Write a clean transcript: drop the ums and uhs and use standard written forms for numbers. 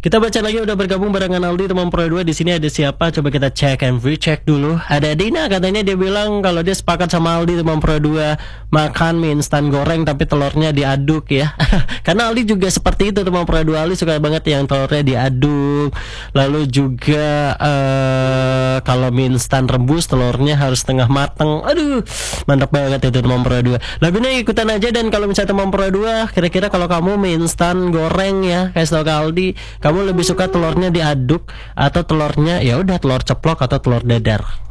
Kita baca lagi, udah bergabung barengan Aldi teman Pro 2. Di sini ada siapa? Coba kita cek and recheck dulu. Ada Dina, katanya dia bilang kalau dia sepakat sama Aldi teman Pro 2 makan mie instan goreng tapi telurnya diaduk ya. Karena Aldi juga seperti itu teman Pro 2. Aldi suka banget yang telurnya diaduk. Lalu juga kalau mie instan rebus telurnya harus setengah mateng. Aduh, mantap banget itu teman Pro 2. Lagunya ikutan aja, dan kalau misalnya teman Pro 2, kira-kira kalau kamu mie instan goreng ya, kasih tau ke Aldi, kamu lebih suka telurnya diaduk atau telurnya ya udah telur ceplok atau telur dadar?